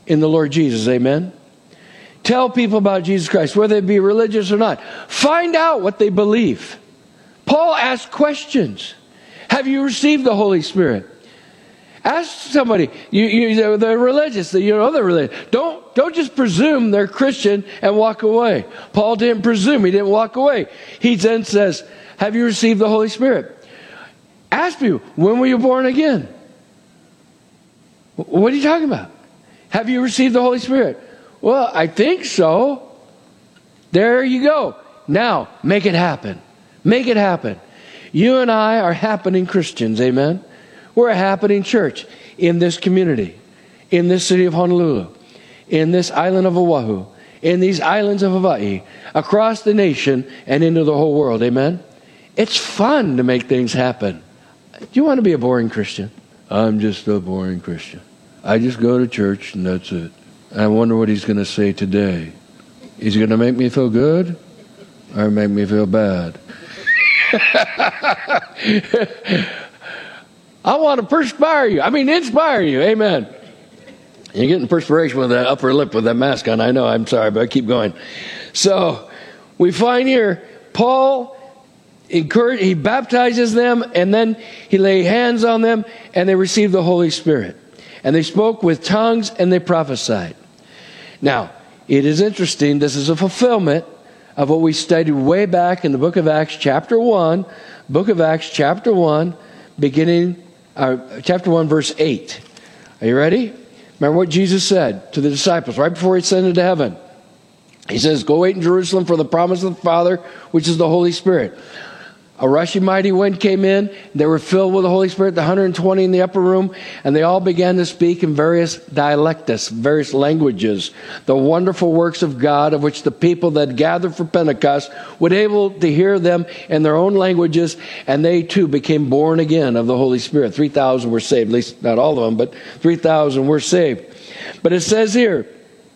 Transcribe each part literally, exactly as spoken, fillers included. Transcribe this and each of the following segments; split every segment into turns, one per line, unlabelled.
in the Lord Jesus. Amen? Tell people about Jesus Christ, whether they be religious or not. Find out what they believe. Paul asked questions. Have you received the Holy Spirit? Ask somebody, you, you, they're religious, you know they're religious. Don't, don't just presume they're Christian and walk away. Paul didn't presume, he didn't walk away. He then says, have you received the Holy Spirit? Ask people, when were you born again? What are you talking about? Have you received the Holy Spirit? Well, I think so. There you go. Now, make it happen. Make it happen. You and I are happening Christians, amen? We're a happening church in this community, in this city of Honolulu, in this island of Oahu, in these islands of Hawaii, across the nation and into the whole world, amen? It's fun to make things happen. Do you want to be a boring Christian? I'm just a boring Christian. I just go to church and that's it. I wonder what he's going to say today. Is he going to make me feel good or make me feel bad? I want to perspire you. I mean, inspire you. Amen. You're getting perspiration with that upper lip with that mask on. I know. I'm sorry, but I keep going. So we find here, Paul encouraged, he baptizes them, and then he laid hands on them, and they received the Holy Spirit. And they spoke with tongues, and they prophesied. Now, it is interesting. This is a fulfillment of what we studied way back in the book of Acts, chapter one. Book of Acts, chapter one, beginning, uh, chapter one, verse eight. Are you ready? Remember what Jesus said to the disciples right before he ascended to heaven. He says, go wait in Jerusalem for the promise of the Father, which is the Holy Spirit. A rushing mighty wind came in. They were filled with the Holy Spirit, the one hundred twenty in the upper room, and they all began to speak in various dialectus, various languages, the wonderful works of God, of which the people that gathered for Pentecost were able to hear them in their own languages, and they too became born again of the Holy Spirit. three thousand were saved, at least not all of them, but three thousand were saved. But it says here,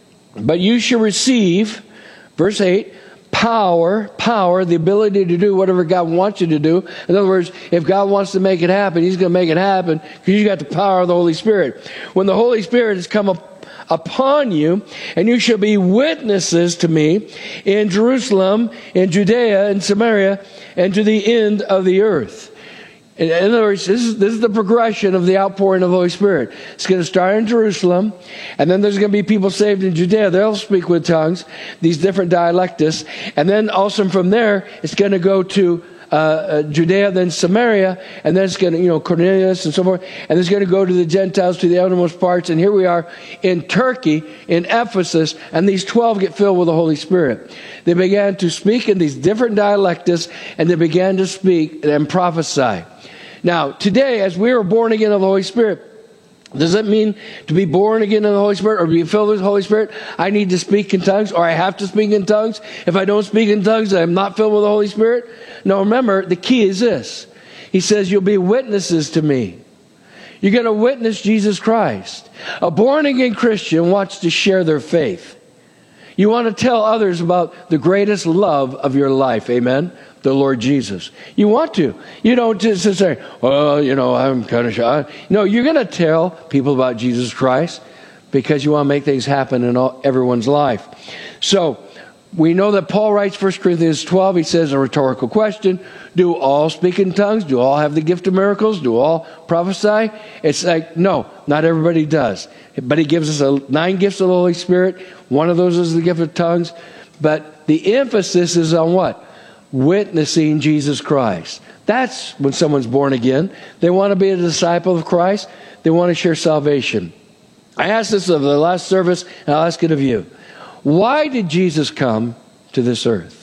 but you shall receive, verse eight, Power, power, the ability to do whatever God wants you to do. In other words, if God wants to make it happen, He's going to make it happen because you got the power of the Holy Spirit. When the Holy Spirit has come up upon you, and you shall be witnesses to me in Jerusalem, in Judea, in Samaria, and to the end of the earth. In other words, this is, this is the progression of the outpouring of the Holy Spirit. It's going to start in Jerusalem, and then there's going to be people saved in Judea. They'll speak with tongues, these different dialectus. And then also from there, it's going to go to uh, uh, Judea, then Samaria, and then it's going to, you know, Cornelius and so forth. And it's going to go to the Gentiles, to the outermost parts. And here we are in Turkey, in Ephesus, and these twelve get filled with the Holy Spirit. They began to speak in these different dialectus, and they began to speak and prophesy. Now, today, as we are born again of the Holy Spirit, does that mean to be born again of the Holy Spirit or be filled with the Holy Spirit, I need to speak in tongues or I have to speak in tongues? If I don't speak in tongues, I'm not filled with the Holy Spirit? No, remember, the key is this. He says, you'll be witnesses to me. You're going to witness Jesus Christ. A born again Christian wants to share their faith. You want to tell others about the greatest love of your life. Amen? The Lord Jesus. You want to. You don't just say, well, you know, I'm kind of shy. No, you're going to tell people about Jesus Christ because you want to make things happen in all, everyone's life. So, we know that Paul writes First Corinthians twelve. He says a rhetorical question. Do all speak in tongues? Do all have the gift of miracles? Do all prophesy? It's like, no, not everybody does. But he gives us a, nine gifts of the Holy Spirit. One of those is the gift of tongues. But the emphasis is on what? Witnessing Jesus Christ. That's when someone's born again. They want to be a disciple of Christ. They want to share salvation. I asked this of the last service, and I'll ask it of you. Why did Jesus come to this earth?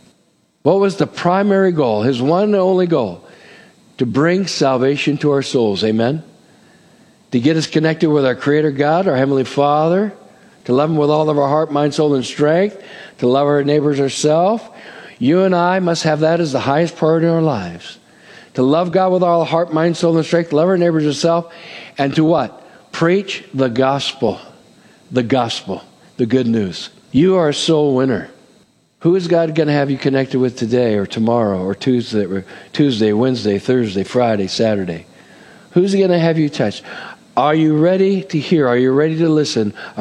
What was the primary goal, his one and only goal? To bring salvation to our souls. Amen? To get us connected with our Creator God, our Heavenly Father. To love Him with all of our heart, mind, soul, and strength. To love our neighbors ourselves. You and I must have that as the highest priority in our lives. To love God with all our heart, mind, soul, and strength. To love our neighbors ourselves. And to what? Preach the gospel. The gospel. The good news. You are a soul winner. Who is God going to have you connected with today or tomorrow or Tuesday, or Tuesday, Wednesday, Thursday, Friday, Saturday? Who's He going to have you touch? Are you ready to hear? Are you ready to listen?